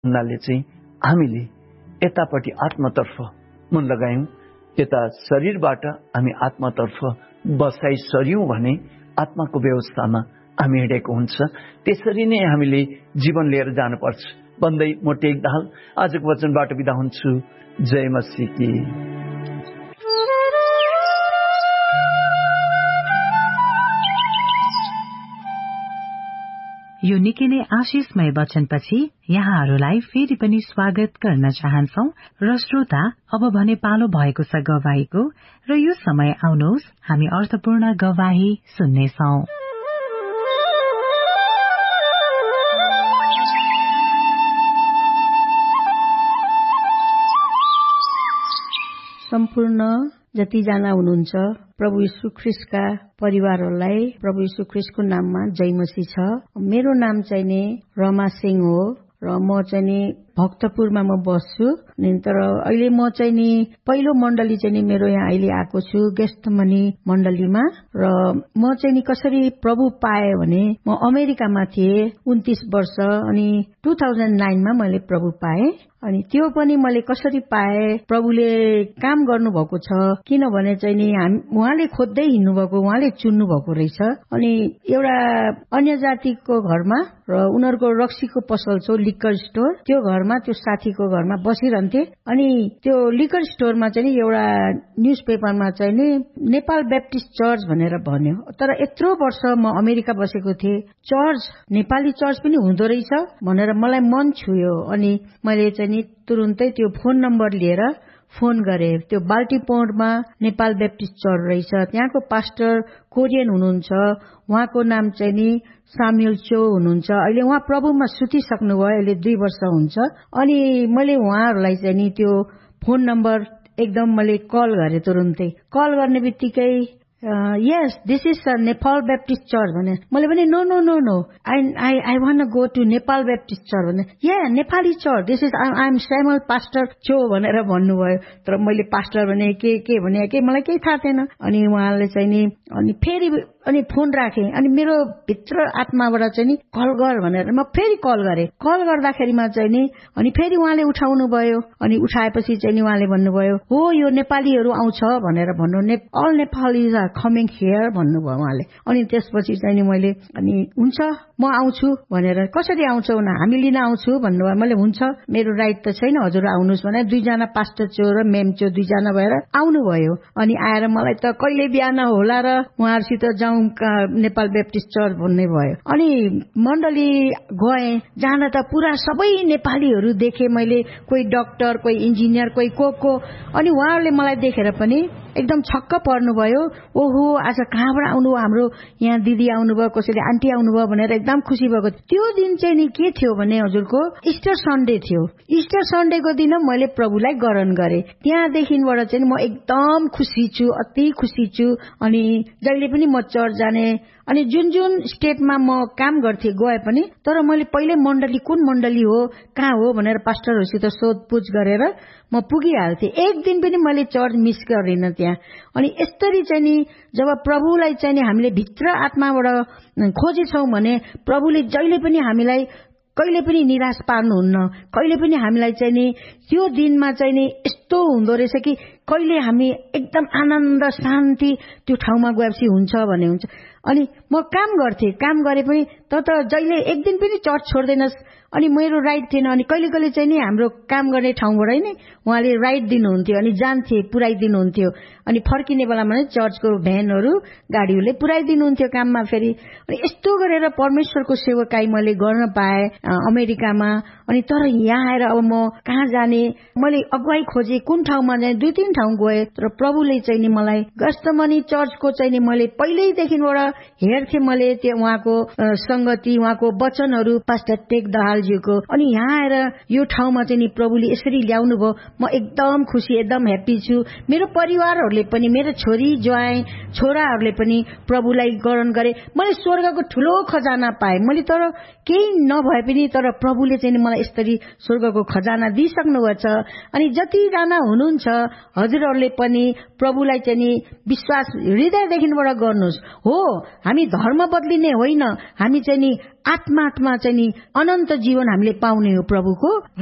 हुनाले चाहिँ हामीले यतापट्टि आत्मातर्फ मन लगायौं, त्यता शरीरबाट हामी आत्मातर्फ बसाइ सरियौं भने आत्माको व्यवस्थामा हामी हिँडेको हुन्छ। त्यसरी नै हामीले जीवन लिएर जानुपर्छ भन्दै म टेकदाहाल आजको वचनबाट बिदा हुन्छु। जय मसीह की। यो निकै नै आशिषमय वचनपछि यहाँहरूलाई फेरि पनि स्वागत गर्न चाहन्छौ र श्रोता, अब भने पालो भएको छ गवाहीको र यो समय आउनुहोस् हामी अर्थपूर्ण गवाही सुन्नेछौ। सम्पूर्ण जतिजना हुनुहुन्छ प्रभु यीशु ख्रीष्टका परिवारहरूलाई प्रभु यीशु ख्रीष्टको नाममा जय मसीह छ। मेरो नाम चाहिँ नि रमा सिंह हो र म चाहिँ नि भक्तपुरमा म बस्छु। तर अहिले म चाहिँ नि पहिलो मण्डली चाहिँ नि मेरो यहाँ अहिले आएको छु गेस्टमनी मण्डलीमा। र म चाहिँ नि कसरी प्रभु पाएँ भने म अमेरिकामा थिएँ 29 वर्ष अनि 2009 मा मैले प्रभु पाएँ। अनि त्यो पनि मैले कसरी पाएँ, प्रभुले काम गर्नुभएको छ, किनभने चाहिँ नि उहाँले खोज्दै हिँड्नु भएको, उहाँले चुन्नु भएको रहेछ। अनि एउटा अन्य जातिको घरमा र उनीहरूको रक्सीको पसल छ, लिकर स्टोर, त्यो घरमा त्यो साथीको घरमा बसिरहन्थे। अनि त्यो लिकर स्टोरमा चाहिँ नि एउटा न्यूज पेपरमा चाहिँ नि नेपाल बैप्टिस्ट चर्च भनेर भन्यो। तर यत्रो वर्ष म अमेरिका बसेको थिएँ, चर्च नेपाली चर्च पनि हुँदो रहेछ भनेर मलाई मन छुयो। अनि मैले चाहिँ नि तुरुन्तै त्यो फोन नम्बर लिएर फोन गरे। त्यो बाल्टिमोरमा नेपाल बैप्टिस्ट चर्च रहेछ, त्यहाँको पास्टर कोरियन हुनुहुन्छ, उहाँको नाम चाहिँ नि सामुएल चो हुनुहुन्छ। अहिले उहाँ प्रभुमा सुतिसक्नुभयो, अहिले 2 वर्ष हुन्छ। अनि मैले उहाँहरूलाई चाहिँ नि त्यो फोन नम्बर एकदम मैले कल गरे। तुरुन्तै कल गर्ने बित्तिकै yes, this is Nepal Baptist Church भने मैले भने no I want to go to Nepal Baptist Church भने yeah Nepali Church, this is I'm Samuel Pastor Cho भनेर भन्नुभयो। तर मैले पास्टर भने के भने के मलाई केही थाहा थिएन। अनि उहाँले चाहिँ नि अनि फेरि अनि फोन राखे। अनि मेरो भित्र आत्माबाट चाहिँ नि कल गर भनेर म फेरि कल गरे। कल गर्दाखेरिमा चाहिँ नि अनि फेरि उहाँले उठाउनु भयो। अनि उठाएपछि चाहिँ नि उहाँले भन्नुभयो हो यो नेपालीहरू आउँछ भनेर भन्नु, all Nepalese are coming here भन्नुभयो उहाँले। अनि त्यसपछि चाहिँ नि मैले अनि हुन्छ म आउँछु भनेर, कसरी आउँछौ न हामी लिन आउँछु भन्नुभयो। मैले हुन्छ मेरो राइट त छैन, हजुर आउनुहोस् भने 2 जना पास्टर चो र मेम चो 2 जना भएर आउनुभयो। अनि आएर मलाई त कहिले बिहान होला र उहाँहरुसित जाउँ नेपाल बैप्टिस्ट चर्च भन्ने भयो। अनि मण्डली गए, जाँदा त पुरा सबै नेपालीहरू देखे मैले, कोही डाक्टर, कोही इन्जिनियर, कोही को। अनि उहाँहरूले मलाई देखेर पनि एकदम छक्क पर्नुभयो। ओहो आज कहाँबाट आउनुभयो, हाम्रो यहाँ दिदी आउनुभयो, कसैले आन्टी आउनुभयो भनेर एकदम खुसी भएको। त्यो दिन चाहिँ नि के थियो भने हजुरको इस्टर सन्डे थियो। इस्टर सन्डेको दिन मैले प्रभुलाई ग्रहण गरे। त्यहाँदेखिबाट चाहिँ म एकदम खुसी छु, अति खुसी छु। अनि जहिले पनि म चर्च जाने, अनि जुन स्टेटमा म काम गर्थे गए पनि, तर मैले पहिले मण्डली कुन मण्डली हो कहाँ हो भनेर पास्टरहरूसित सोधपुछ गरेर म पुगिहाल्थे। एक दिन पनि मैले चर्च मिस गरिन त्यहाँ। अनि यसरी चाहिँ नि जब प्रभुलाई चाहिँ नि हामीले भित्र आत्माबाट खोजेछौं भने प्रभुले जहिले पनि हामीलाई कहिले पनि निराश पार्नुहुन्न। कहिले पनि हामीलाई चाहिँ नि त्यो दिनमा चाहिँ नि यस्तो हुँदो रहेछ कि कहिले हामी एकदम आनन्द शान्ति त्यो ठाउँमा गएपछि हुन्छ भन्ने हुन्छ। अनि म काम गरे पनि त जहिले एक दिन पनि चर्च छोड्दैनस्। अनि मेरो राइड थिएन। अनि कहिले चाहिँ नि हाम्रो काम गर्ने ठाउँबाटै नै उहाँले राइड दिनुहुन्थ्यो, अनि जान्थे पुर्याइदिनुहुन्थ्यो। अनि फर्किने बेलामा नै चर्चको भ्यानहरू गाडीहरूले पुर्याइदिनुहुन्थ्यो काममा फेरि। अनि यस्तो गरेर परमेश्वरको सेवकाई मैले गर्न पाएँ अमेरिकामा। अनि तर यहाँ आएर अब म कहाँ जाने, मैले अगुवाई खोजे कुन ठाउँमा जाने, 2-3 ठाउँ गए। तर प्रभुले चाहिँ नि मलाई गस्तमनी चर्चको चाहिँ नि मैले पहिल्यैदेखिबाट हेर्थे, मैले त्यो उहाँको संगति, उहाँको वचनहरू, पास्टर टेक दहालज्यूको। अनि यहाँ आएर यो ठाउँमा चाहिँ नि प्रभुले यसरी ल्याउनु भयो। म एकदम खुसी, एकदम ह्याप्पी छु। मेरो परिवारहरूले पनि, मेरो छोरी ज्वाइँ छोराहरूले पनि प्रभुलाई ग्रहण गरे। मैले स्वर्गको ठुलो खजाना पाएँ। मैले तर केही नभए पनि तर प्रभुले चाहिँ मलाई यसरी स्वर्गको खजाना दिइसक्नु भएको छ। अनि जतिजना हुनुहुन्छ हजुरहरूले पनि प्रभुलाई चाहिँ नि विश्वास हृदयदेखिबाट गर्नुहोस्। हो, हामी धर्म बदलिने होइन, हामी चाहिँ नि आत्मा चाहिँ नि अनन्त जीवन हामीले पाउने हो प्रभुको।